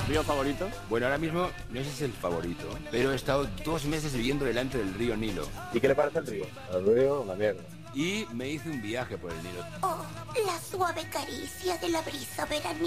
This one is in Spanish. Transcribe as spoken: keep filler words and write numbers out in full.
¿Río favorito? Bueno, ahora mismo no sé si es el favorito, pero he estado dos meses viviendo delante del río Nilo. ¿Y qué le parece el río? El río, una mierda. Y me hice un viaje por el Nilo. Oh, la suave caricia de la brisa veraniega.